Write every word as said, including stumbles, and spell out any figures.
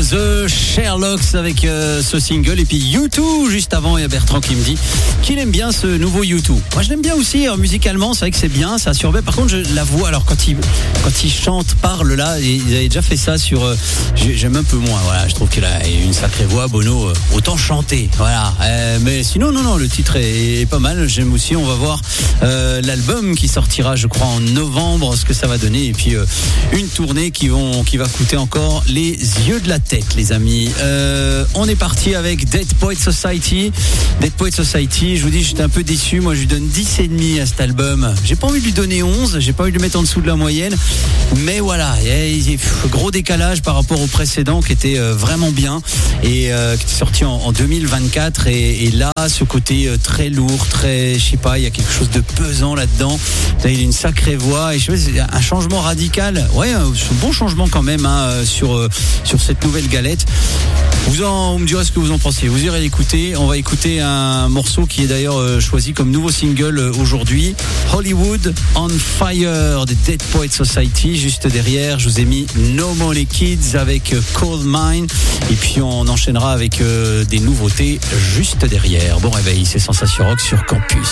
The Sherlocks avec euh, ce single. Et puis U deux, juste avant, il y a Bertrand qui me dit qu'il aime bien ce nouveau U deux. Moi, je l'aime bien aussi, hein, musicalement, c'est vrai que c'est bien, ça surveille. Par contre, je la voix, alors quand il, quand il chante, parle là, il avait déjà fait ça sur... Euh, j'aime un peu moins, voilà, je trouve qu'il a une sacrée voix, Bono, euh, autant chanter, voilà. Euh, mais sinon, non, non, le titre est, est pas mal, j'aime aussi, on va voir euh, l'album qui sortira, je crois, en novembre, ce que ça va donner. Et puis, euh, une tournée qui, vont, qui va coûter encore les yeux de la tête, les amis. Euh, on est parti avec Dead Poets Society. Dead Poets Society, je vous dis, j'étais un peu déçu. Moi, je lui donne dix et demi à cet album. J'ai pas envie de lui donner onze, j'ai pas envie de le mettre en dessous de la moyenne. Mais voilà, il y a gros décalage par rapport au précédent qui était vraiment bien et euh, qui était sorti en, en deux mille vingt-quatre. Et, et là, ce côté très lourd, très, je sais pas, il y a quelque chose de pesant là-dedans. Il a une sacrée voix et je sais pas, c'est un changement radical. Ouais, un bon changement quand même hein, sur, euh, sur cette nouvelle galette. Vous, en, vous me direz ce que vous en pensez. Vous irez l'écouter. On va écouter un morceau qui est d'ailleurs euh, choisi comme nouveau single euh, aujourd'hui. Hollywood on Fire des Dead Poets Society. Juste derrière, je vous ai mis No More Les Kids avec euh, Cold Mine. Et puis on enchaînera avec euh, des nouveautés juste derrière. Bon réveil, c'est Sensation Rock sur Campus.